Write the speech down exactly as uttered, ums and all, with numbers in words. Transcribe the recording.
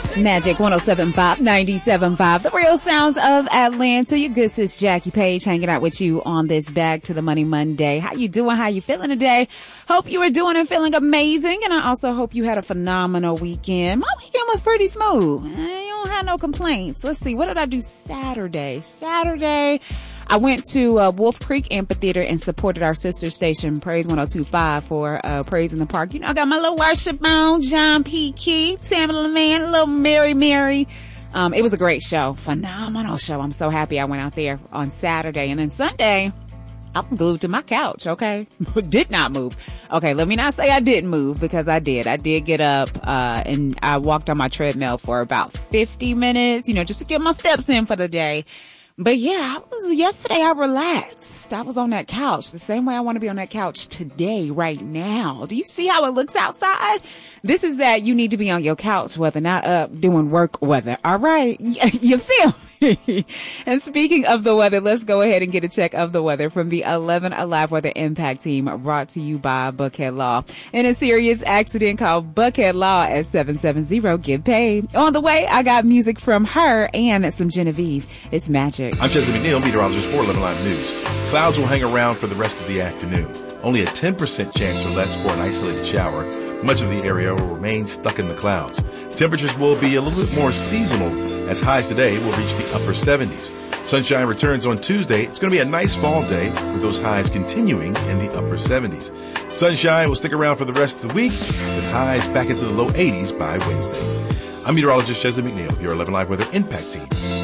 Magic one oh seven point five, ninety-seven point five, the real sounds of Atlanta. Your good sis Jackie Page hanging out with you on this Back to the Money Monday. How you doing? How you feeling today? Hope you are doing and feeling amazing. And I also hope you had a phenomenal weekend. My weekend was pretty smooth. You don't have no complaints. Let's see. What did I do Saturday? Saturday, I went to uh, Wolf Creek Amphitheater and supported our sister station, Praise one oh two point five, for uh, Praise in the Park. You know, I got my little worship on, John P. Key, Tamala Man, little Mary Mary. Um, it was a great show. Phenomenal show. I'm so happy I went out there on Saturday. And then Sunday, I was glued to my couch, okay? Did not move. Okay, let me not say I didn't move, because I did. I did get up, uh, and I walked on my treadmill for about fifty minutes, you know, just to get my steps in for the day. But yeah, I was, yesterday I relaxed. I was on that couch the same way I want to be on that couch today, right now. Do you see how it looks outside? This is that you need to be on your couch weather, not up doing work weather. All right. You feel me? And speaking of the weather, let's go ahead and get a check of the weather from the eleven Alive Weather Impact Team, brought to you by Buckhead Law. In a serious accident, call Buckhead Law at seven seven zero, get paid. On the way, I got music from her and some Genevieve. It's Magic. I'm Chesney McNeil, meteorologist for eleven Live News. Clouds will hang around for the rest of the afternoon. Only a ten percent chance or less for an isolated shower. Much of the area will remain stuck in the clouds. Temperatures will be a little bit more seasonal, as highs today will reach the upper seventies. Sunshine returns on Tuesday. It's going to be a nice fall day, with those highs continuing in the upper seventies. Sunshine will stick around for the rest of the week, with highs back into the low eighties by Wednesday. I'm meteorologist Chesney McNeil with your eleven Live Weather Impact Team.